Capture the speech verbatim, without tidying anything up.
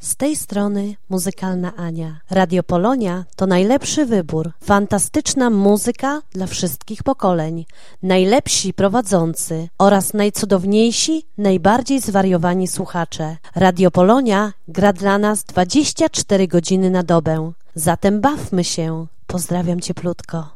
Z tej strony muzykalna Ania. Radio Polonia to najlepszy wybór. Fantastyczna muzyka dla wszystkich pokoleń. Najlepsi prowadzący oraz najcudowniejsi, najbardziej zwariowani słuchacze. Radio Polonia gra dla nas dwadzieścia cztery godziny na dobę. Zatem bawmy się. Pozdrawiam cieplutko.